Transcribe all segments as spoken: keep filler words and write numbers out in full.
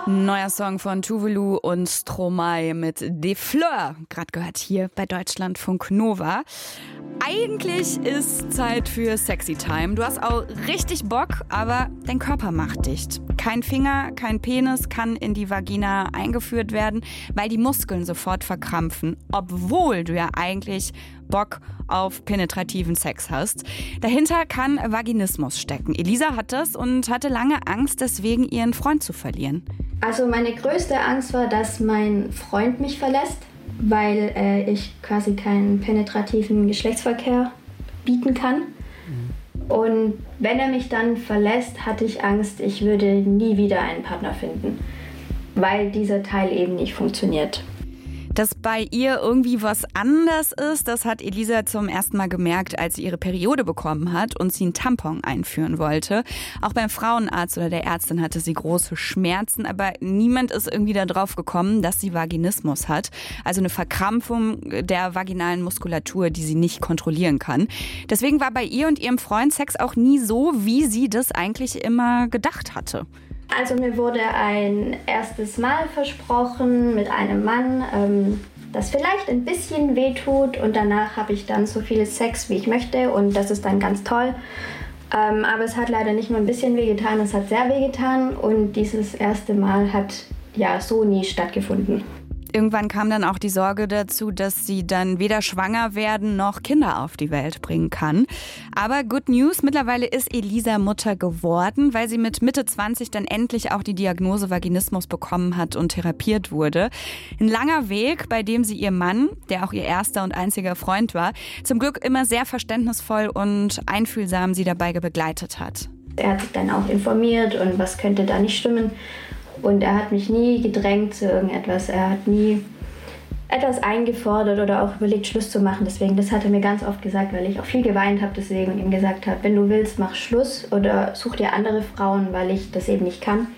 Neuer Song von Tuvalu und Stromae mit Des Fleurs, gerade gehört hier bei Deutschlandfunk Nova. Eigentlich ist Zeit für Sexy Time. Du hast auch richtig Bock, aber dein Körper macht dicht. Kein Finger, kein Penis kann in die Vagina eingeführt werden, weil die Muskeln sofort verkrampfen, obwohl du ja eigentlich Bock auf penetrativen Sex hast. Dahinter kann Vaginismus stecken. Elisa hat das und hatte lange Angst, deswegen ihren Freund zu verlieren. Also meine größte Angst war, dass mein Freund mich verlässt, weil äh, ich quasi keinen penetrativen Geschlechtsverkehr bieten kann. Mhm. Und wenn er mich dann verlässt, hatte ich Angst, ich würde nie wieder einen Partner finden, weil dieser Teil eben nicht funktioniert. Dass bei ihr irgendwie was anders ist, das hat Elisa zum ersten Mal gemerkt, als sie ihre Periode bekommen hat und sie einen Tampon einführen wollte. Auch beim Frauenarzt oder der Ärztin hatte sie große Schmerzen, aber niemand ist irgendwie darauf gekommen, dass sie Vaginismus hat. Also eine Verkrampfung der vaginalen Muskulatur, die sie nicht kontrollieren kann. Deswegen war bei ihr und ihrem Freund Sex auch nie so, wie sie das eigentlich immer gedacht hatte. Also mir wurde ein erstes Mal versprochen mit einem Mann, ähm, das vielleicht ein bisschen wehtut und danach habe ich dann so viel Sex, wie ich möchte und das ist dann ganz toll. Ähm, aber es hat leider nicht nur ein bisschen wehgetan, es hat sehr wehgetan und dieses erste Mal hat ja so nie stattgefunden. Irgendwann kam dann auch die Sorge dazu, dass sie dann weder schwanger werden noch Kinder auf die Welt bringen kann. Aber Good News, mittlerweile ist Elisa Mutter geworden, weil sie mit Mitte zwanzig dann endlich auch die Diagnose Vaginismus bekommen hat und therapiert wurde. Ein langer Weg, bei dem sie ihr Mann, der auch ihr erster und einziger Freund war, zum Glück immer sehr verständnisvoll und einfühlsam sie dabei begleitet hat. Er hat sich dann auch informiert und was könnte da nicht stimmen. Und er hat mich nie gedrängt zu irgendetwas. Er hat nie etwas eingefordert oder auch überlegt, Schluss zu machen. Deswegen, das hat er mir ganz oft gesagt, weil ich auch viel geweint habe deswegen und ihm gesagt habe, wenn du willst, mach Schluss oder such dir andere Frauen, weil ich das eben nicht kann.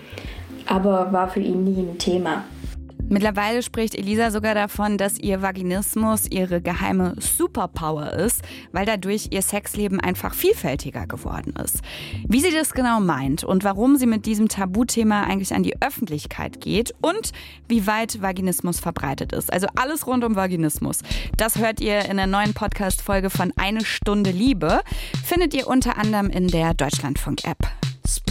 Aber war für ihn nie ein Thema. Mittlerweile spricht Elisa sogar davon, dass ihr Vaginismus ihre geheime Superpower ist, weil dadurch ihr Sexleben einfach vielfältiger geworden ist. Wie sie das genau meint und warum sie mit diesem Tabuthema eigentlich an die Öffentlichkeit geht und wie weit Vaginismus verbreitet ist. Also alles rund um Vaginismus. Das hört ihr in der neuen Podcast-Folge von Eine Stunde Liebe. Findet ihr unter anderem in der Deutschlandfunk-App.